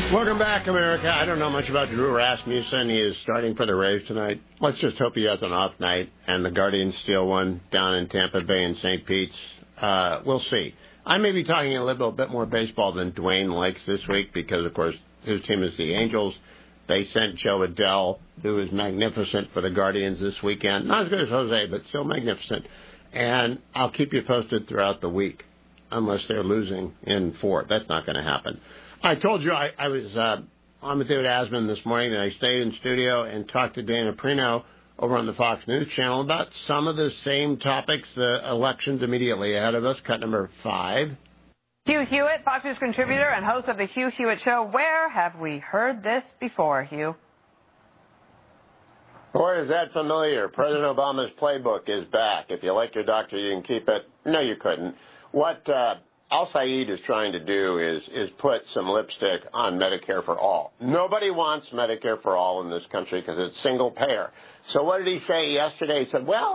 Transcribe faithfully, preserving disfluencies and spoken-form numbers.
Welcome back, America. I don't know much about Drew Rasmussen. He is starting for the Rays tonight. Let's just hope he has an off night and the Guardians steal one down in Tampa Bay and Saint Pete's. Uh, we'll see. I may be talking a little bit more baseball than Dwayne likes this week because, of course, his team is the Angels. They sent Joe Adell, who is magnificent for the Guardians this weekend. Not as good as Jose, but still magnificent. And I'll keep you posted throughout the week, unless they're losing in four. That's not going to happen. I told you I, I was uh, on with David Asman this morning, and I stayed in studio and talked to Dana Perino over on the Fox News Channel about some of the same topics, the elections immediately ahead of us. Cut number five. Hugh Hewitt, Fox News contributor and host of the Hugh Hewitt Show. Where have we heard this before, Hugh? Boy, is that familiar. President Obama's playbook is back. If you like your doctor, you can keep it. No, you couldn't. What uh, Al-Said is trying to do is is put some lipstick on Medicare for all. Nobody wants Medicare for all in this country because it's single payer. So what did he say yesterday? He said, well,